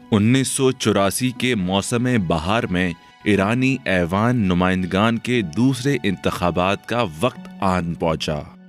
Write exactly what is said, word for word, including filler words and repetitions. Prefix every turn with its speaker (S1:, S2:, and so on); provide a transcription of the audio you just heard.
S1: उन्नीस सौ चौरासी के मौसम बहार में ईरानी ऐवान नुमाइंदगान के दूसरे इंतखाबात का वक्त आन पहुंचा।